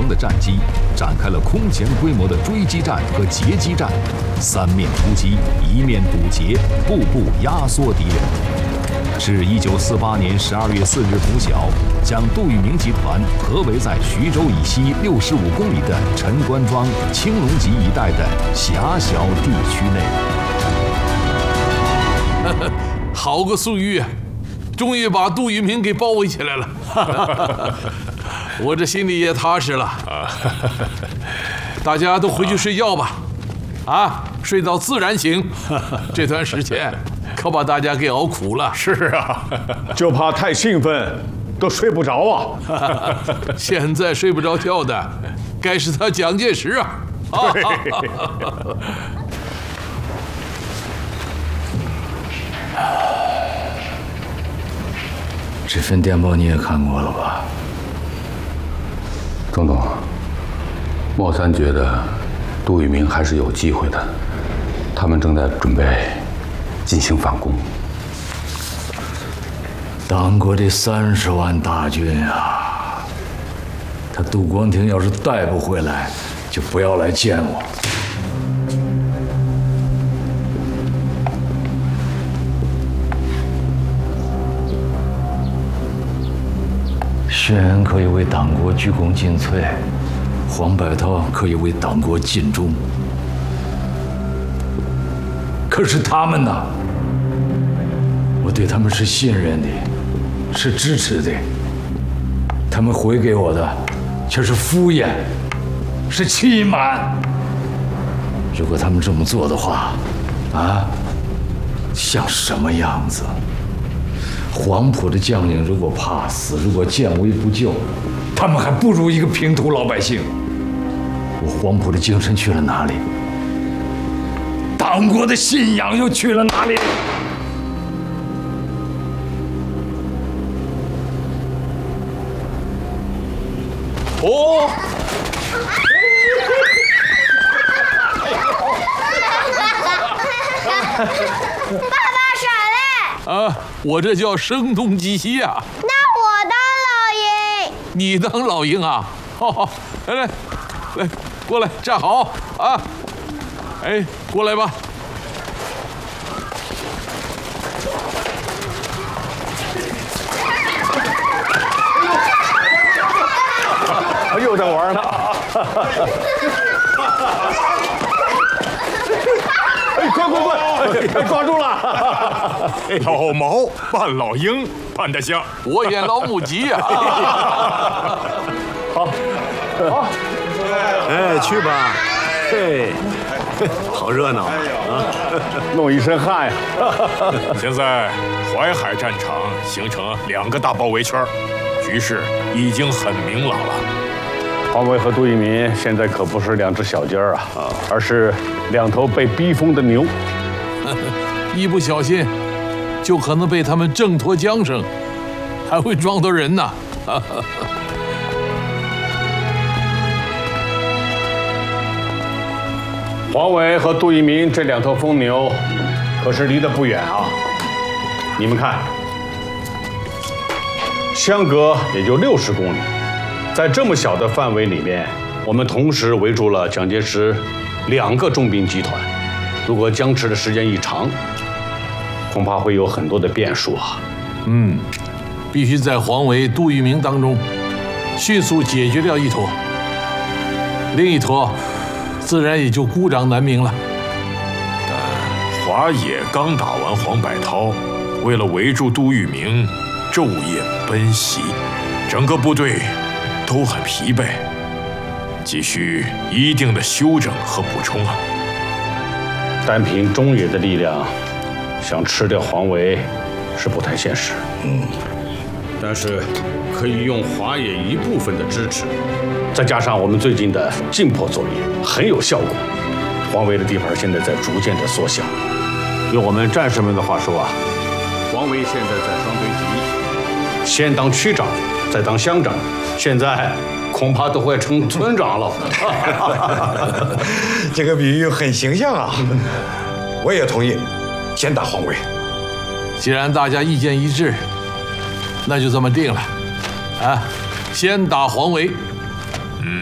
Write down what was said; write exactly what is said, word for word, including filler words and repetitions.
城的战机，展开了空前规模的追击战和截击战，三面突击，一面堵截，步步压缩敌人。至一九四八年十二月四日拂晓，将杜聿明集团合围在徐州以西六十五公里的陈官庄、青龙集一带的狭小地区内。 好个粟裕啊！终于把杜聿明给包围起来了，我这心里也踏实了。大家都回去睡觉吧，啊，睡到自然醒。这段时间可把大家给熬苦了。 是啊，就怕太兴奋，都睡不着啊。 现在睡不着觉的，该是他蒋介石啊。 对。 这份电报你也看过了吧？ 总统，莫三觉得杜聿明还是有机会的，他们正在准备进行反攻。 党国的三十万大军啊，他杜光庭要是带不回来，就不要来见我。薛恩可以为党国鞠躬尽瘁，黄百韬可以为党国尽忠。可是他们呢？我对他们是信任的，是支持的。他们回给我的却是敷衍，是欺瞒。如果他们这么做的话，啊，像什么样子？黄埔的将领如果怕死，如果见危不救，他们还不如一个平头老百姓。我黄埔的精神去了哪里？党国的信仰又去了哪里？ 哦， 爸爸闪嘞！ 啊，我这叫声东击西呀。 那我当老鹰。 你当老鹰啊？好好，来来来，过来站好啊！哎，过来吧。 又在玩呢。哎，快快快，抓住了！ 老毛扮老鹰，扮得像。 我演老母鸡呀。 好，好， 哎，去吧。嘿，好热闹啊！ 弄一身汗呀。 现在淮海战场形成两个大包围圈，局势已经很明朗了。 黄维和杜聿明现在可不是两只小鸡儿啊，而是两头被逼疯的牛。 一不小心，就可能被他们挣脱缰绳，还会撞到人呢。 黄维和杜聿明这两头疯牛，可是离得不远啊。你们看，相隔也就六十公里。在这么小的范围里面，我们同时围住了蒋介石两个重兵集团。如果僵持的时间一长，恐怕会有很多的变数啊。 嗯，必须在黄维、杜聿明当中迅速解决掉一坨，另一坨自然也就孤掌难鸣了。 但华野刚打完黄百韬，为了围住杜聿明，昼夜奔袭，整个部队都很疲惫，急需一定的休整和补充啊。 单凭中野的力量，想吃掉黄维是不太现实。嗯，但是可以用华野一部分的支持，再加上我们最近的进迫作业，很有效果。黄维的地盘现在在逐渐的缩小。用我们战士们的话说啊，黄维现在在双堆集，先当区长，再当乡长，现在恐怕都快成村长了。 这个比喻很形象啊！我也同意，先打黄维。 既然大家意见一致，那就这么定了。啊，先打黄维，